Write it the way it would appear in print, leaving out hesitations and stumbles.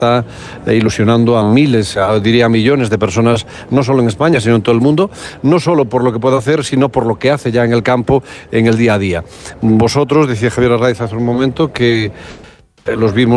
está ilusionando a miles, diría millones de personas, no solo en España, sino en todo el mundo, no solo por lo que puede hacer, sino por lo que hace ya en el campo, en el día a día. Vosotros, decía Javier Arraiz hace un momento, que los vimos